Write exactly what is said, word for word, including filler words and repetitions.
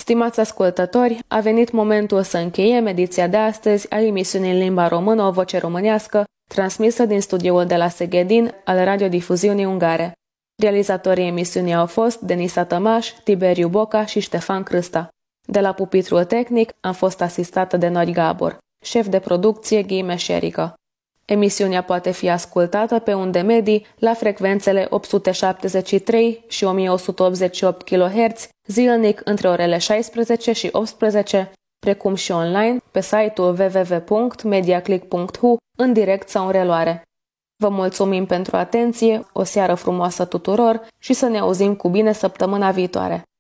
Stimați ascultători, a venit momentul să încheiem ediția de astăzi a emisiunii în limba română O Voce Românească, transmisă din studioul de la Seghedin al radiodifuziunii ungare. Realizatorii emisiunii au fost Denisa Tămaș, Tiberiu Boca și Ștefan Crâsta. De la pupitrul tehnic am fost asistată de Nori Gabor, șef de producție Ghime Șerică. Emisiunea poate fi ascultată pe unde medii la frecvențele opt sute șaptezeci și trei și o mie o sută optzeci și opt kilohertz zilnic între orele șaisprezece și optsprezece, precum și online pe site-ul w w w punct mediaclick punct h u în direct sau în reluare. Vă mulțumim pentru atenție, o seară frumoasă tuturor și să ne auzim cu bine săptămâna viitoare!